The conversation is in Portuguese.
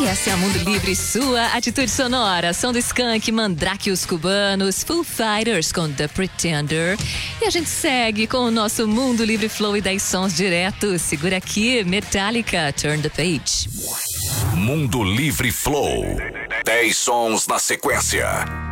essa é a Mundo Livre, sua atitude sonora. Som do Skank, Mandrake e os Cubanos, Foo Fighters com The Pretender. E a gente segue com o nosso Mundo Livre Flow e 10 sons direto. Segura aqui, Metallica, Turn the Page. Mundo Livre Flow. 10 sons na sequência.